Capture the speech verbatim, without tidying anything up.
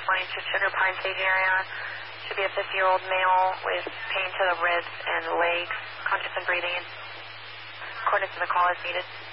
responding to Sugar Pine staging area. Should be a fifty-year-old male with pain to the ribs and legs, conscious and breathing. Coordinates of the call is needed.